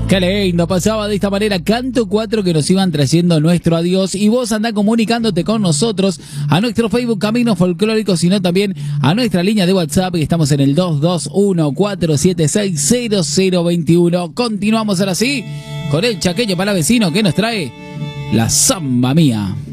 Qué lindo, pasaba de esta manera Canto 4 que nos iban trayendo nuestro adiós y vos andá comunicándote con nosotros a nuestro Facebook Caminos Folclóricos, sino también a nuestra línea de WhatsApp que estamos en el 221-476-0021. Continuamos ahora sí con el chaqueño para vecino que nos trae la Samba Mía.